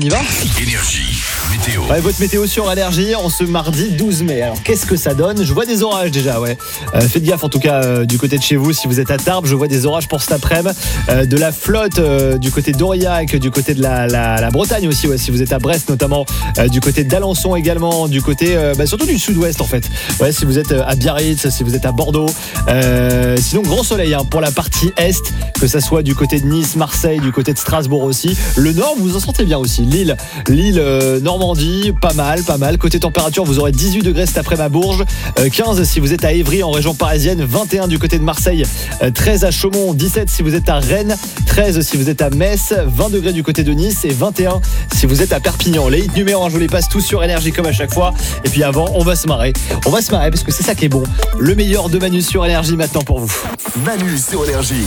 y va ? Énergie, météo. Ouais, votre météo sur Énergie en ce mardi 12 mai. Alors qu'est-ce que ça donne ? Je vois des orages déjà, ouais. Faites gaffe en tout cas du côté de chez vous, si vous êtes à Tarbes, je vois des orages pour cet après-midi. De la flotte du côté d'Aurillac, du côté de la Bretagne aussi, ouais, si vous êtes à Brest notamment, du côté d'Alençon également, du côté surtout du sud-ouest en fait. Ouais, si vous êtes à Biarritz, si vous êtes à Bordeaux. Sinon grand soleil pour la partie est, que ça soit du côté de Nice, Marseille, du côté de Strasbourg aussi. Le nord, vous en sentez bien aussi. Lille, Normandie, pas mal. Côté température, vous aurez 18 degrés cet après-midi à Bourges, 15 si vous êtes à Évry en région parisienne, 21 du côté de Marseille, 13 à Chaumont, 17 si vous êtes à Rennes, 13 si vous êtes à Metz, 20 degrés du côté de Nice et 21 si vous êtes à Perpignan. Les hits numéro 1, je vous les passe tous sur Énergie comme à chaque fois. Et puis avant, on va se marrer parce que c'est ça qui est bon. Le meilleur de Manu sur Énergie maintenant pour vous. Manu sur Énergie.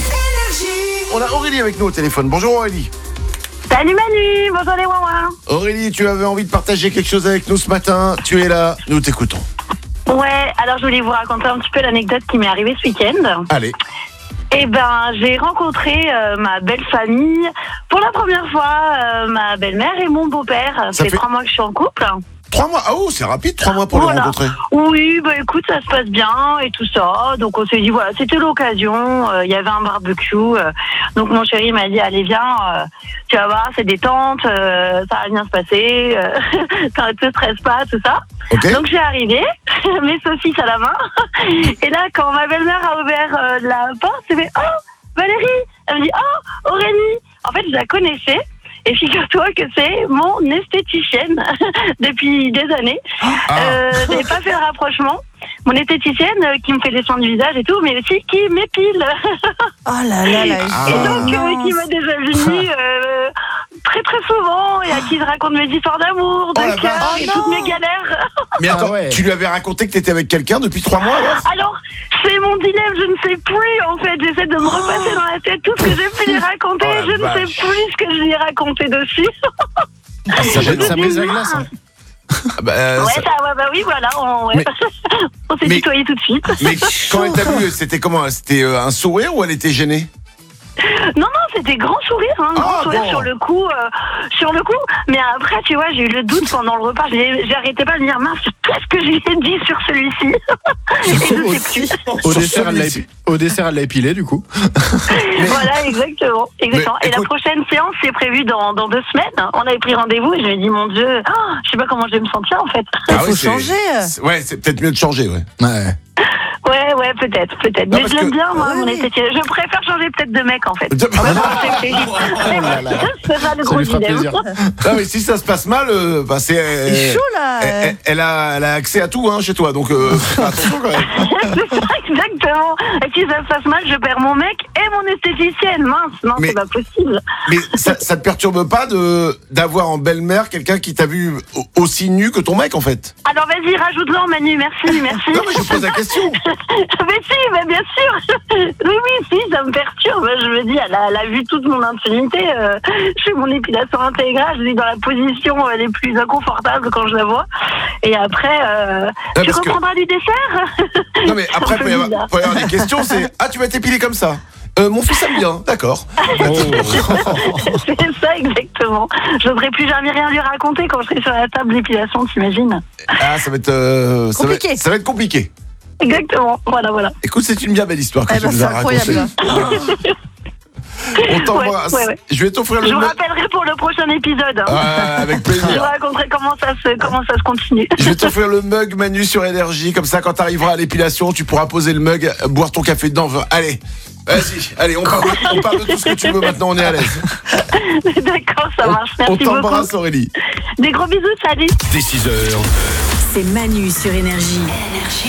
On a Aurélie avec nous au téléphone. Bonjour Aurélie. Salut Manu, bonjour les Wawa. Aurélie, tu avais envie de partager quelque chose avec nous ce matin. Tu es là, nous t'écoutons. Ouais, alors je voulais vous raconter un petit peu l'anecdote qui m'est arrivée ce week-end. Allez. J'ai rencontré ma belle famille pour la première fois, ma belle-mère et mon beau-père. Ça fait 3 mois que je suis en couple. 3 mois? Ah oh, c'est rapide 3 mois pour le rencontrer. Oui, écoute, ça se passe bien et tout ça. Donc on s'est dit, voilà, c'était l'occasion. Il y avait un barbecue. Donc mon chéri m'a dit, allez viens, tu vas voir, c'est détente, ça va bien se passer. Te stresse pas, tout ça. Okay. Donc j'ai arrivé, mes saucisses à la main. Et là, quand ma belle-mère a ouvert la porte, elle fait, oh, Valérie. Elle me dit, oh, Aurélie. En fait, je la connaissais. Et figure-toi que c'est mon esthéticienne depuis des années. J'avais pas fait le rapprochement. Mon esthéticienne qui me fait les soins du visage et tout, mais aussi qui m'épile. Oh là là là. Et donc qui m'a déjà vue très très souvent et à qui je raconte mes histoires d'amour, de cœur et toutes mes galères. Mais attends, tu lui avais raconté que t'étais avec quelqu'un depuis 3 mois alors c'est mon dilemme, je ne sais plus en fait. J'essaie de me repasser dans la tête tout ce que j'ai pu lui raconter. Je ne sais plus ce que je lui ai raconté dessus. Ça brise la glace. Oui, voilà. On s'est tutoyé tout de suite. Mais quand elle t'a vu, c'était comment? C'était un sourire ou elle était gênée? Non, c'était grand sourire, grand sourire sur le coup. Mais après, tu vois, j'ai eu le doute pendant le repas. J'arrêtais pas de me dire, mince, qu'est-ce que j'ai dit sur celui-ci? Et je sais plus. Au dessert, elle l'a épilé, du coup. Voilà, exactement. Et la prochaine séance, c'est prévu dans 2 semaines. On avait pris rendez-vous et je me dis, mon Dieu, je sais pas comment je vais me sentir, en fait. Il faut changer. Ouais, c'est peut-être mieux de changer, ouais. Ouais, peut-être. Mais je l'aime bien, moi, mon esthétique. Je préfère changer peut-être de mec, en fait. C'est ça le gros dilemme. Non, mais si ça se passe mal, c'est chaud, là. Elle a accès à tout, chez toi, donc attention quand même. C'est ça, exactement. Et si ça se passe mal, je perds mon mec et mon esthéticienne. Mince, non, c'est pas possible. Mais ça te perturbe pas d'avoir en belle-mère quelqu'un qui t'a vu aussi nu que ton mec, en fait? Alors vas-y, rajoute-le, Manu, merci. Non, mais je pose la question. Mais bien sûr. Oui, ça me perturbe. Je me dis, elle a vu toute mon intimité. Je fais mon épilation intégrale, je suis dans la position les plus inconfortables quand je la vois. Et après, tu reprendras du dessert. Non, mais après, il peut y avoir des questions, c'est, tu vas t'épiler comme ça? Mon fils aime bien, d'accord. C'est ça, exactement. J'oserais plus jamais rien lui raconter quand je serai sur la table d'épilation, t'imagines? Ça va être compliqué. Ça va être compliqué. Exactement, voilà. Écoute, c'est une bien belle histoire que tu nous as racontée. On t'embrasse. Ouais. Je vais t'offrir le Je vous rappellerai pour le prochain épisode. Avec plaisir. Je vous raconterai comment ça se continue. Je vais t'offrir le mug Manu sur Énergie. Comme ça, quand t'arriveras à l'épilation, tu pourras poser le mug, boire ton café dedans. Allez, vas-y. On parle de tout ce que tu veux maintenant. On est à l'aise. D'accord, ça marche. Merci beaucoup. On t'embrasse, Aurélie. Des gros bisous, salut. Dès 6h. C'est Manu sur Énergie.